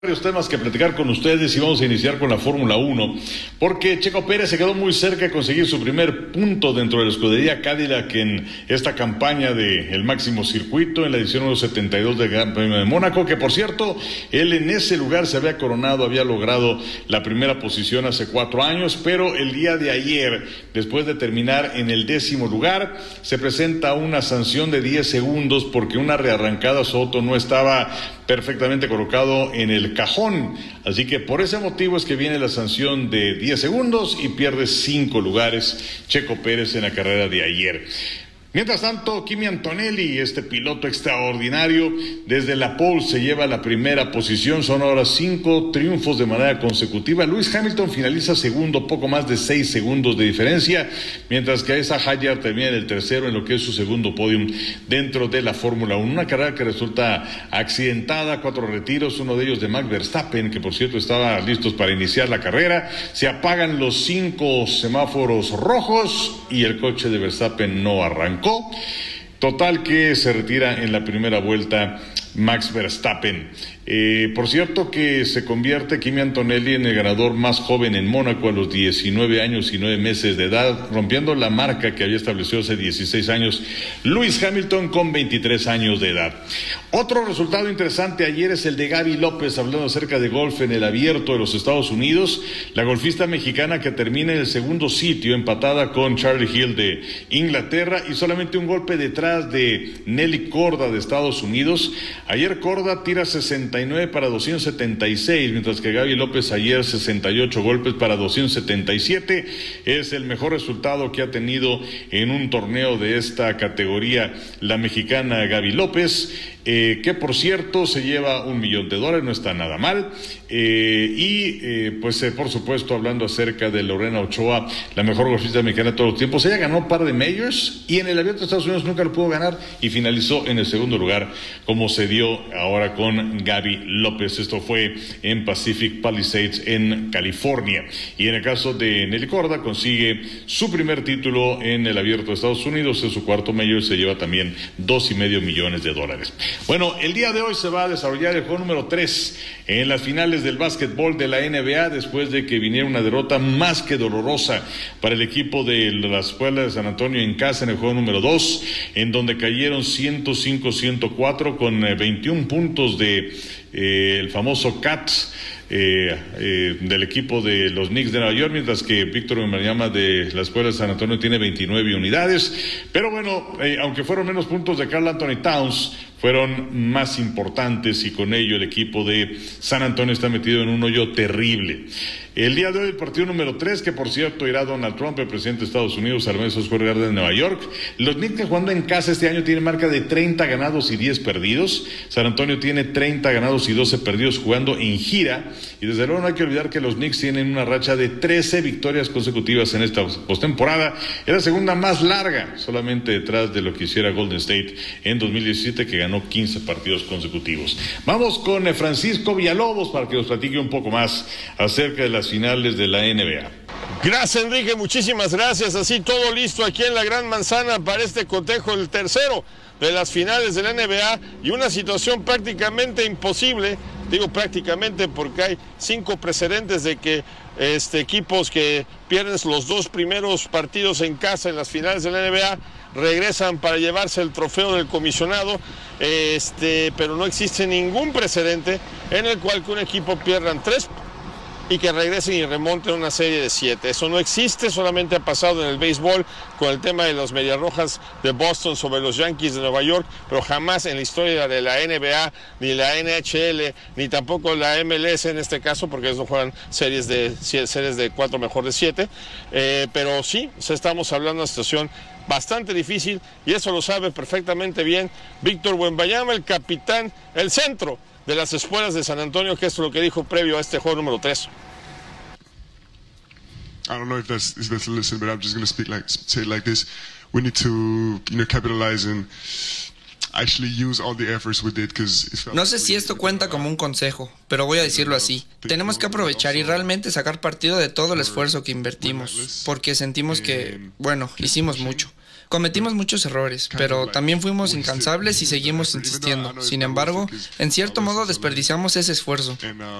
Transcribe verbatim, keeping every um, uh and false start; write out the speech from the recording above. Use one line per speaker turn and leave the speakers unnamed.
Varios temas que platicar con ustedes y vamos a iniciar con la Fórmula uno, porque Checo Pérez se quedó muy cerca de conseguir su primer punto dentro de la escudería Cadillac en esta campaña del máximo circuito en la edición número setenta y dos del Gran Premio de Mónaco, que por cierto, él en ese lugar se había coronado, había logrado la primera posición hace cuatro años, pero el día de ayer, después de terminar en el décimo lugar, se presenta una sanción de diez segundos porque una rearrancada su auto no estaba perfectamente colocado en el cajón, así que por ese motivo es que viene la sanción de diez segundos y pierde cinco lugares Checo Pérez en la carrera de ayer. Mientras tanto, Kimi Antonelli, este piloto extraordinario, desde la pole se lleva la primera posición, son ahora cinco triunfos de manera consecutiva. Lewis Hamilton finaliza segundo, poco más de seis segundos de diferencia, mientras que Esa Hadjar termina en el tercero en lo que es su segundo podium dentro de la Fórmula uno. Una carrera que resulta accidentada, cuatro retiros, uno de ellos de Max Verstappen, que por cierto estaba listos para iniciar la carrera. Se apagan los cinco semáforos rojos y el coche de Verstappen no arranca. Total que se retira en la primera vuelta Max Verstappen. Eh, por cierto que se convierte Kimi Antonelli en el ganador más joven en Mónaco a los diecinueve años y nueve meses de edad, rompiendo la marca que había establecido hace dieciséis años Lewis Hamilton con veintitrés años de edad. Otro resultado interesante ayer es el de Gaby López, hablando acerca de golf en el Abierto de los Estados Unidos. La golfista mexicana que termina en el segundo sitio, empatada con Charlie Hill de Inglaterra y solamente un golpe detrás de Nelly Korda de Estados Unidos. Ayer Korda tira sesenta y nueve para doscientos setenta y seis, mientras que Gaby López ayer sesenta y ocho golpes para doscientos setenta y siete. Es el mejor resultado que ha tenido en un torneo de esta categoría la mexicana Gaby López, eh, que por cierto se lleva un millón de dólares, no está nada mal. Eh, y eh, pues eh, por supuesto, hablando acerca de Lorena Ochoa, la mejor golfista mexicana de todos los tiempos, ella ganó un par de majors y en el Abierto de Estados Unidos nunca lo pudo ganar y finalizó en el segundo lugar, como se dio ahora con Gaby López. Esto fue en Pacific Palisades en California. Y en el caso de Nelly Korda, consigue su primer título en el Abierto de Estados Unidos, en su cuarto major, y se lleva también dos y medio millones de dólares. Bueno, el día de hoy se va a desarrollar el juego número tres en las finales del básquetbol de la N B A, después de que viniera una derrota más que dolorosa para el equipo de la Escuela de San Antonio en casa en el juego número dos, en donde cayeron ciento cinco a ciento cuatro con eh, veintiún puntos de eh, el famoso Cat eh, eh, del equipo de los Knicks de Nueva York, mientras que Víctor Wembanyama de la Escuela de San Antonio tiene veintinueve unidades. Pero bueno, eh, aunque fueron menos puntos de Karl Anthony Towns, fueron más importantes y con ello el equipo de San Antonio está metido en un hoyo terrible. El día de hoy el partido número tres, que por cierto irá Donald Trump, el presidente de Estados Unidos, al Madison Square Garden de Nueva York. Los Knicks, jugando en casa este año, tienen marca de treinta ganados y diez perdidos. San Antonio tiene treinta ganados y doce perdidos jugando en gira. Y desde luego no hay que olvidar que los Knicks tienen una racha de trece victorias consecutivas en esta postemporada. Es la segunda más larga, solamente detrás de lo que hiciera Golden State en dos mil diecisiete, que ganó quince partidos consecutivos. Vamos con Francisco Villalobos para que nos platique un poco más acerca de las finales de la N B A.
Gracias, Enrique, muchísimas gracias. Así todo listo aquí en la Gran Manzana para este cotejo, el tercero de las finales de la N B A, y una situación prácticamente imposible. Digo prácticamente porque hay cinco precedentes de que este, equipos que pierden los dos primeros partidos en casa en las finales de la N B A regresan para llevarse el trofeo del comisionado, este, pero no existe ningún precedente en el cual que un equipo pierdan tres y que regresen y remonten una serie de siete. Eso no existe, solamente ha pasado en el béisbol con el tema de los Medias Rojas de Boston sobre los Yankees de Nueva York, pero jamás en la historia de la N B A, ni la N H L, ni tampoco la M L S en este caso, porque ellos no juegan series de, series de cuatro mejor de siete, eh, pero sí, estamos hablando de una situación bastante difícil, y eso lo sabe perfectamente bien Víctor Wembanyama, el capitán, el centro de las escuelas de San Antonio, que es lo que dijo previo a este juego número tres.
I don't know if that's, if that's a listen, but I'm just going to speak like, say it like this. We need to, you know, capitalize and actually use all the efforts we did, because
no sé si esto cuenta como un consejo, pero voy a decirlo así. Tenemos que aprovechar y realmente sacar partido de todo el esfuerzo que invertimos, porque sentimos que, bueno, hicimos mucho. Cometimos muchos errores, pero también fuimos incansables y seguimos insistiendo. Sin embargo, en cierto modo desperdiciamos ese esfuerzo.